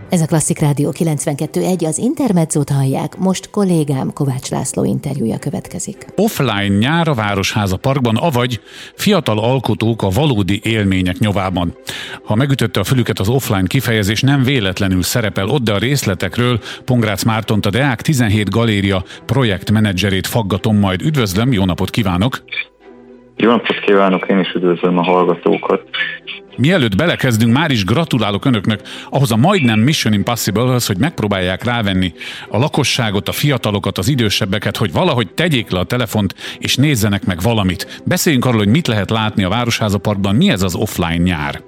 Ez a Klasszik Rádió 92.1, az Intermezzót hallják, most kollégám Kovács László interjúja következik. Offline nyár a Városháza Parkban, avagy fiatal alkotók a valódi élmények nyomában. Ha megütötte a fülüket az offline kifejezés, nem véletlenül szerepel ott, de a részletekről Pongrácz Mártont, a Deák 17 Galéria projektmenedzserét faggatom majd. Üdvözlöm, jó napot kívánok! Jó napot kívánok, én is üdvözlöm a hallgatókat! Mielőtt belekezdünk, már is gratulálok önöknek ahhoz a majdnem Mission Impossible-hoz, hogy megpróbálják rávenni a lakosságot, a fiatalokat, az idősebbeket, hogy valahogy tegyék le a telefont és nézzenek meg valamit. Beszéljünk arról, hogy mit lehet látni a Városháza Parkban, mi ez az offline nyár?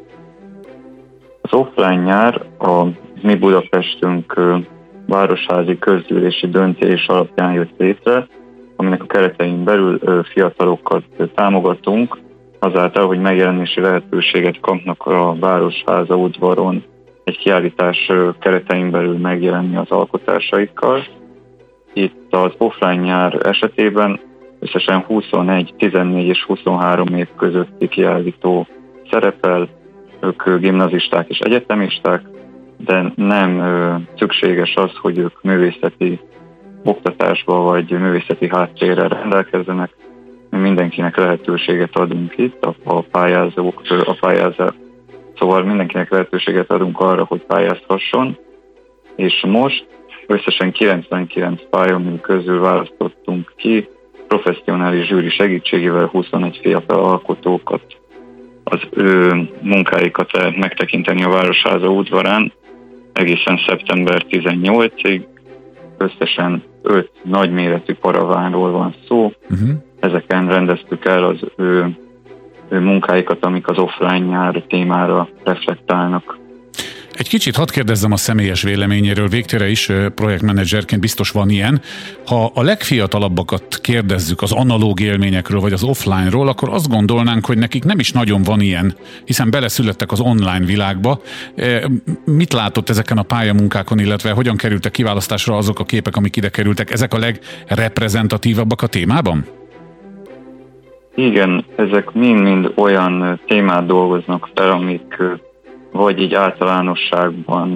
Az offline nyár a mi Budapestünk városházi közgyűlési döntés alapján jött létre, aminek a keretein belül fiatalokat támogatunk, azáltal, hogy megjelenési lehetőséget kapnak a Városháza udvaron egy kiállítás keretein belül megjelenni az alkotásaikkal. Itt az offline nyár esetében összesen 21, 14 és 23 év közötti kiállító szerepel, ők gimnazisták és egyetemisták, de nem szükséges az, hogy ők művészeti oktatásba vagy művészeti háttérrel rendelkezzenek. Mi mindenkinek lehetőséget adunk itt, a pályázók, szóval mindenkinek lehetőséget adunk arra, hogy pályázhasson, és most összesen 99 pályamű közül választottunk ki professzionális zsűri segítségével 21 fiatal alkotókat. Az ő munkáikat lehet megtekinteni a Városháza udvarán egészen szeptember 18-ig. Összesen 5 nagyméretű paravánról van szó. Ezeken rendeztük el az ő munkáikat, amik az offline nyár témára reflektálnak. Egy kicsit hadd kérdezzem a személyes véleményéről, végtére is projektmenedzserként biztos van ilyen. Ha a legfiatalabbakat kérdezzük az analóg élményekről vagy az offline-ról, akkor azt gondolnánk, hogy nekik nem is nagyon van ilyen, hiszen beleszülettek az online világba. Mit látott ezeken a pályamunkákon, illetve hogyan kerültek kiválasztásra azok a képek, amik ide kerültek? Ezek a legreprezentatívabbak a témában? Igen, ezek mind-mind olyan témát dolgoznak fel, amik vagy így általánosságban